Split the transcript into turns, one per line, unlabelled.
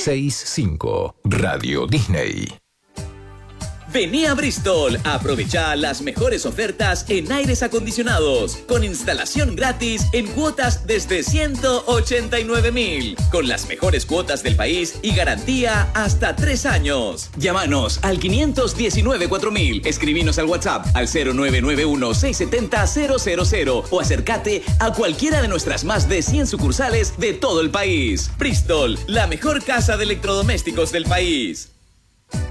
965 Radio Disney.
Vení a Bristol, aprovecha las mejores ofertas en aires acondicionados, con instalación gratis en cuotas desde 189.000, con las mejores cuotas del país y garantía hasta 3 años. Llámanos al 519-4000, escribinos al WhatsApp al 0991-670-000 o acércate a cualquiera de nuestras más de 100 sucursales de todo el país. Bristol, la mejor casa de electrodomésticos del país.